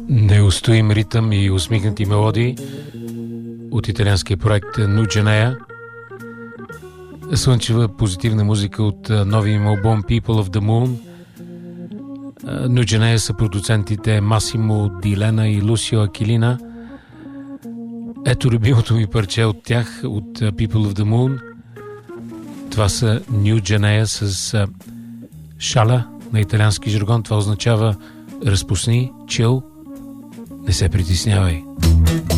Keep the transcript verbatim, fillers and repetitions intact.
Неустоим ритъм и усмихнати мелодии от италианския проект Nujanea. Слънчева позитивна музика от новия им албум People of the Moon. Nujanea са продуцентите Масимо Дилена и Лусио Акилина. Ето любимото ми парче от тях, от People of the Moon. Това са Nujanea с шала на италиански жаргон. Това означава разпусни, чил, не се притеснявай.